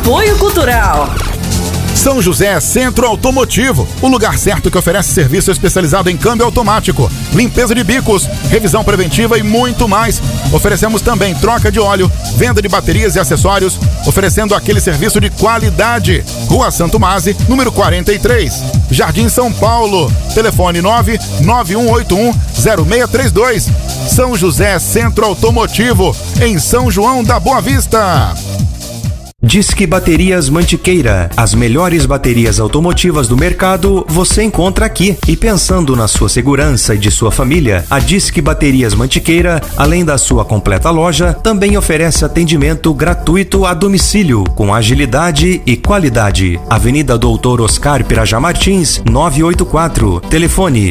Apoio Cultural. São José Centro Automotivo, o lugar certo que oferece serviço especializado em câmbio automático, limpeza de bicos, revisão preventiva e muito mais. Oferecemos também troca de óleo, venda de baterias e acessórios, oferecendo aquele serviço de qualidade. Rua Santo Mase, número 43, Jardim São Paulo. Telefone 991810632. São José Centro Automotivo, em São João da Boa Vista. Disque Baterias Mantiqueira. As melhores baterias automotivas do mercado você encontra aqui. E pensando na sua segurança e de sua família, a Disque Baterias Mantiqueira, além da sua completa loja, também oferece atendimento gratuito a domicílio, com agilidade e qualidade. Avenida Doutor Oscar Pirajá Martins, 984. Telefone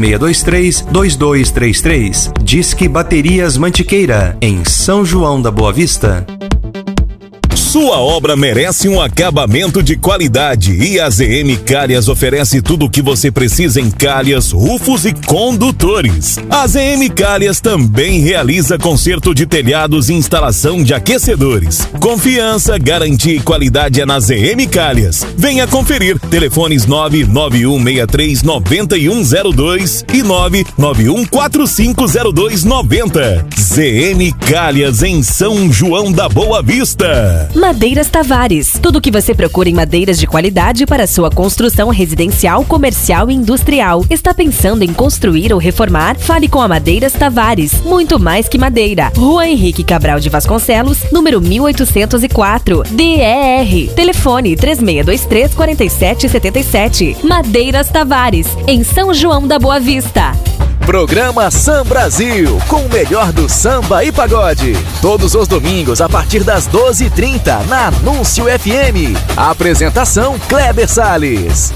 3623-2233. Disque Baterias Mantiqueira, em São João da Boa Vista. Sua obra merece um acabamento de qualidade e a ZM Calhas oferece tudo o que você precisa em calhas, rufos e condutores. A ZM Calhas também realiza conserto de telhados e instalação de aquecedores. Confiança, garantia e qualidade é na ZM Calhas. Venha conferir. Telefones 99163-9102 e 991450290. ZM Calhas, em São João da Boa Vista. Madeiras Tavares. Tudo o que você procura em madeiras de qualidade para sua construção residencial, comercial e industrial. Está pensando em construir ou reformar? Fale com a Madeiras Tavares. Muito mais que madeira. Rua Henrique Cabral de Vasconcelos, número 1804, DER. Telefone 3623-4777. Madeiras Tavares, em São João da Boa Vista. Programa Sam Brasil, com o melhor do samba e pagode. Todos os domingos a partir das 12h30 na Anúncio FM. A apresentação Kleber Salles.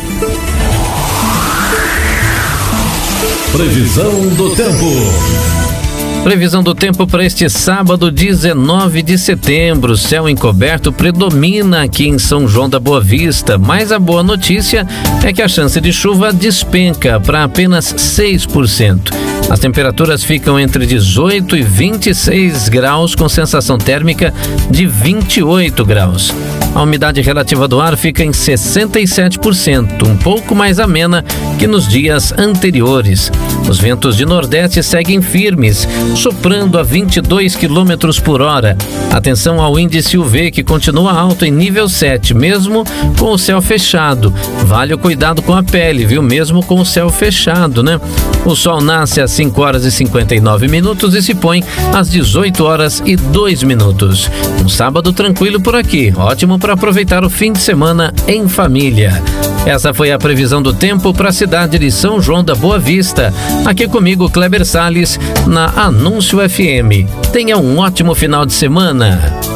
Previsão do tempo. Previsão do tempo para este sábado, 19 de setembro. Céu encoberto predomina aqui em São João da Boa Vista, mas a boa notícia é que a chance de chuva despenca para apenas 6%. As temperaturas ficam entre 18 e 26 graus, com sensação térmica de 28 graus. A umidade relativa do ar fica em 67%, um pouco mais amena que nos dias anteriores. Os ventos de nordeste seguem firmes, soprando a 22 km por hora. Atenção ao índice UV, que continua alto em nível 7, mesmo com o céu fechado. Vale o cuidado com a pele, viu? Mesmo com o céu fechado, né? O sol nasce às 5 horas e 59 minutos e se põe às 18 horas e 2 minutos. Um sábado tranquilo por aqui, ótimo para aproveitar o fim de semana em família. Essa foi a previsão do tempo para a cidade de São João da Boa Vista. Aqui comigo, Kleber Salles, na Anúncio FM. Tenha um ótimo final de semana.